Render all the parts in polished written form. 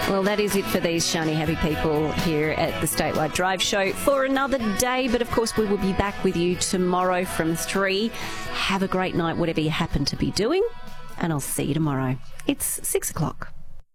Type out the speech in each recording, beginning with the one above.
Well, that is it for these shiny, happy people here at the Statewide Drive Show for another day. But, of course, we will be back with you tomorrow from 3. Have a great night, whatever you happen to be doing. And I'll see you tomorrow. It's 6 o'clock.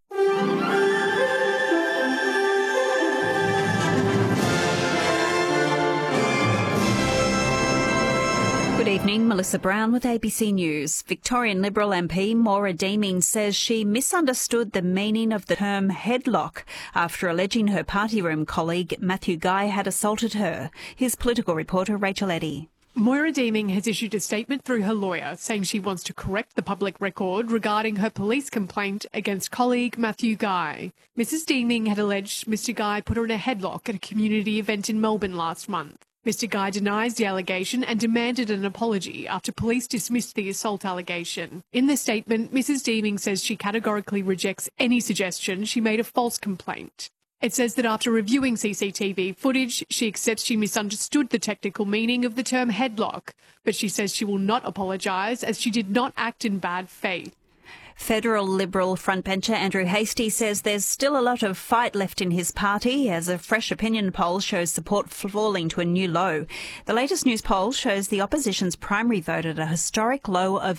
Good evening, Melissa Brown with ABC News. Victorian Liberal MP Maura Deeming says she misunderstood the meaning of the term headlock after alleging her party room colleague Matthew Guy had assaulted her. Here's political reporter Rachel Eddy. Maura Deeming has issued a statement through her lawyer saying she wants to correct the public record regarding her police complaint against colleague Matthew Guy. Mrs Deeming had alleged Mr Guy put her in a headlock at a community event in Melbourne last month. Mr Guy denies the allegation and demanded an apology after police dismissed the assault allegation. In the statement, Mrs Deeming says she categorically rejects any suggestion she made a false complaint. It says that after reviewing CCTV footage, she accepts she misunderstood the technical meaning of the term headlock, but she says she will not apologise as she did not act in bad faith. Federal Liberal frontbencher Andrew Hastie says there's still a lot of fight left in his party as a fresh opinion poll shows support falling to a new low. The latest news poll shows the opposition's primary vote at a historic low of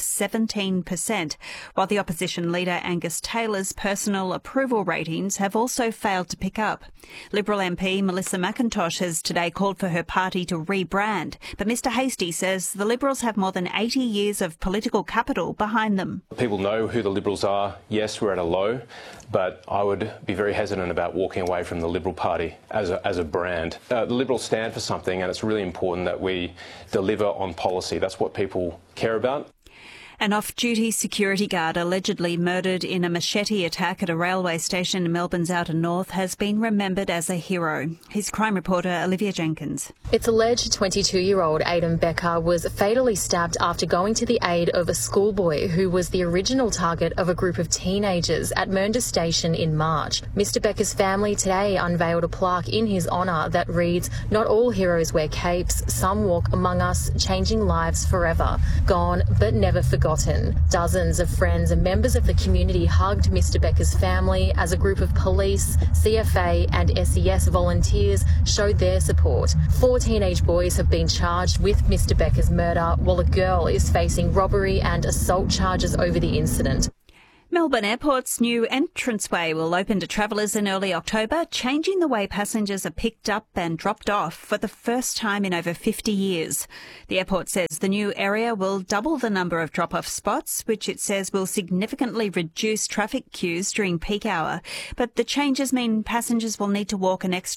17%, while the opposition leader Angus Taylor's personal approval ratings have also failed to pick up. Liberal MP Melissa McIntosh has today called for her party to rebrand, but Mr Hastie says the Liberals have more than 80 years of political capital behind them. People know who the Liberals are. Yes, we're at a low, but I would be very hesitant about walking away from the Liberal Party as a brand. The Liberals stand for something, and it's really important that we deliver on policy. That's what people care about. An off-duty security guard allegedly murdered in a machete attack at a railway station in Melbourne's outer north has been remembered as a hero. Here's crime reporter Olivia Jenkins. It's alleged 22-year-old Aidan Becker was fatally stabbed after going to the aid of a schoolboy who was the original target of a group of teenagers at Mernda Station in March. Mr Becker's family today unveiled a plaque in his honour that reads, "Not all heroes wear capes, some walk among us, changing lives forever. Gone but never forgotten." Dozens of friends and members of the community hugged Mr Becker's family as a group of police, CFA and SES volunteers showed their support. 4 teenage boys have been charged with Mr Becker's murder, while a girl is facing robbery and assault charges over the incident. Melbourne Airport's new entranceway will open to travellers in early October, changing the way passengers are picked up and dropped off for the first time in over 50 years. The airport says the new area will double the number of drop-off spots, which it says will significantly reduce traffic queues during peak hour. But the changes mean passengers will need to walk an extra